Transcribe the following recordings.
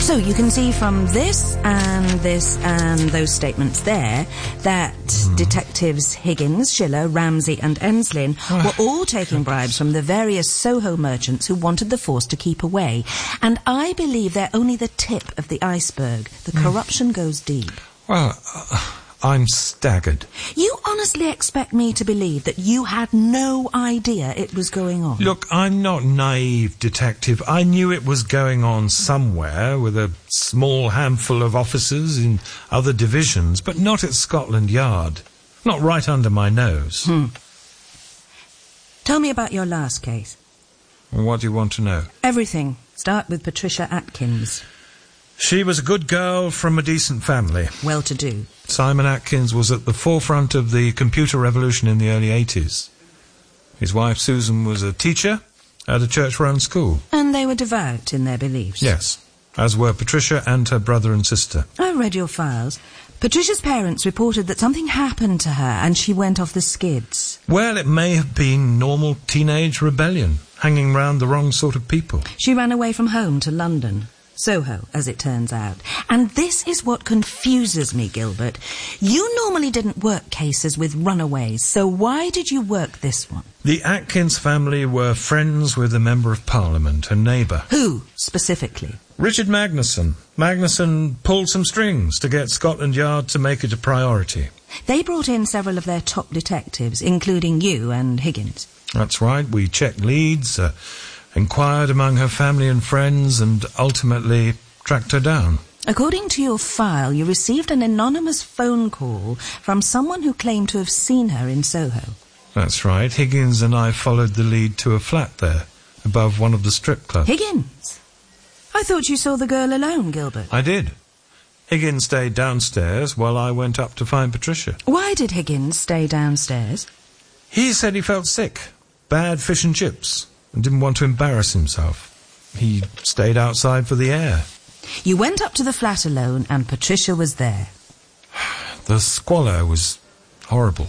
So you can see from this and those statements there that detectives Higgins, Schiller, Ramsey and Enslin were all taking bribes from the various Soho merchants who wanted the force to keep away. And I believe they're only the tip of the iceberg. The corruption goes deep. Well, I'm staggered. You honestly expect me to believe that you had no idea it was going on? Look, I'm not naive, Detective. I knew it was going on somewhere with a small handful of officers in other divisions, but not at Scotland Yard. Not right under my nose. Tell me about your last case. What do you want to know? Everything. Start with Patricia Atkins. She was a good girl from a decent family. Well-to-do. Simon Atkins was at the forefront of the computer revolution in the early 80s. His wife Susan was a teacher at a church-run school. And they were devout in their beliefs? Yes, as were Patricia and her brother and sister. I read your files. Patricia's parents reported that something happened to her and she went off the skids. Well, it may have been normal teenage rebellion, hanging round the wrong sort of people. She ran away from home to London. Soho, as it turns out. And this is what confuses me, Gilbert. You normally didn't work cases with runaways, so why did you work this one? The Atkins family were friends with a Member of Parliament, a neighbour. Who, specifically? Richard Magnuson. Magnuson pulled some strings to get Scotland Yard to make it a priority. They brought in several of their top detectives, including you and Higgins. That's right. We checked leads, inquired among her family and friends, and ultimately tracked her down. According to your file, you received an anonymous phone call from someone who claimed to have seen her in Soho. That's right. Higgins and I followed the lead to a flat there, above one of the strip clubs. Higgins? I thought you saw the girl alone, Gilbert. I did. Higgins stayed downstairs while I went up to find Patricia. Why did Higgins stay downstairs? He said he felt sick. Bad fish and chips. And didn't want to embarrass himself. He stayed outside for the air. You went up to the flat alone and Patricia was there. The squalor was horrible.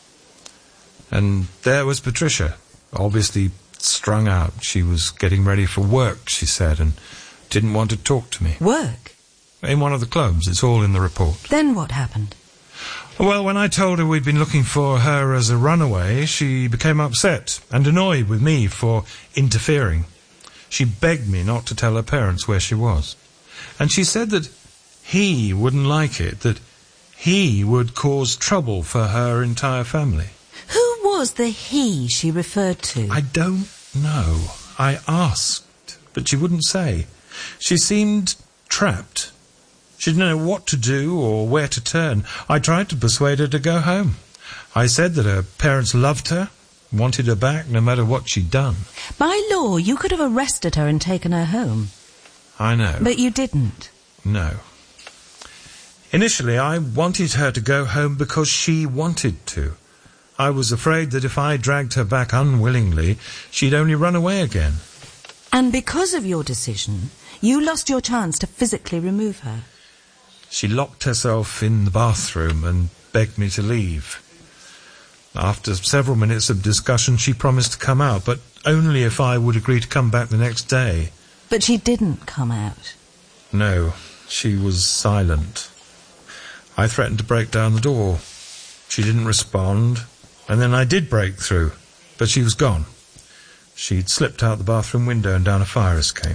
And there was Patricia, obviously strung out. She was getting ready for work, she said, and didn't want to talk to me. Work? In one of the clubs. It's all in the report. Then what happened? Well, when I told her we'd been looking for her as a runaway, she became upset and annoyed with me for interfering. She begged me not to tell her parents where she was. And she said that he wouldn't like it, that he would cause trouble for her entire family. Who was the he she referred to? I don't know. I asked, but she wouldn't say. She seemed trapped. She didn't know what to do or where to turn. I tried to persuade her to go home. I said that her parents loved her, wanted her back no matter what she'd done. By law, you could have arrested her and taken her home. I know. But you didn't. No. Initially, I wanted her to go home because she wanted to. I was afraid that if I dragged her back unwillingly, she'd only run away again. And because of your decision, you lost your chance to physically remove her. She locked herself in the bathroom and begged me to leave. After several minutes of discussion, she promised to come out, but only if I would agree to come back the next day. But she didn't come out. No, she was silent. I threatened to break down the door. She didn't respond, and then I did break through, but she was gone. She'd slipped out the bathroom window and down a fire escape.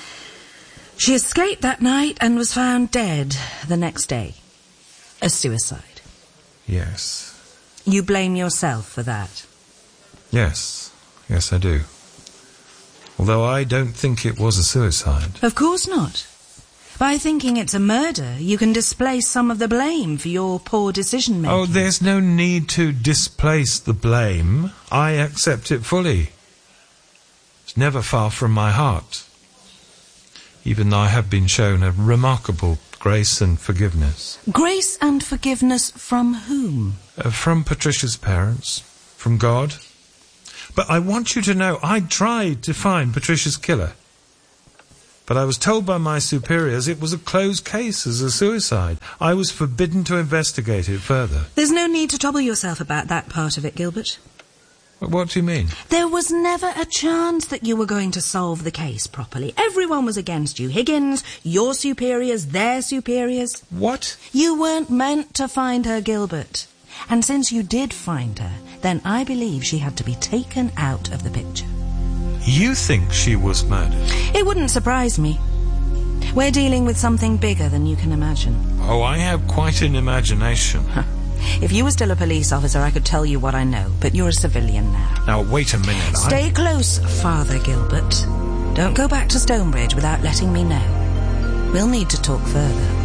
She escaped that night and was found dead the next day. A suicide. Yes. You blame yourself for that? Yes. Yes, I do. Although I don't think it was a suicide. Of course not. By thinking it's a murder, you can displace some of the blame for your poor decision-making. Oh, there's no need to displace the blame. I accept it fully. It's never far from my heart. Even though I have been shown a remarkable grace and forgiveness. Grace and forgiveness from whom? From Patricia's parents. From God. But I want you to know, I tried to find Patricia's killer. But I was told by my superiors it was a closed case as a suicide. I was forbidden to investigate it further. There's no need to trouble yourself about that part of it, Gilbert. What do you mean? There was never a chance that you were going to solve the case properly. Everyone was against you. Higgins, your superiors, their superiors. What? You weren't meant to find her, Gilbert. And since you did find her, then I believe she had to be taken out of the picture. You think she was murdered? It wouldn't surprise me. We're dealing with something bigger than you can imagine. Oh, I have quite an imagination. If you were still a police officer, I could tell you what I know, but you're a civilian now. Now, wait a minute. Stay close, Father Gilbert. Don't go back to Stonebridge without letting me know. We'll need to talk further.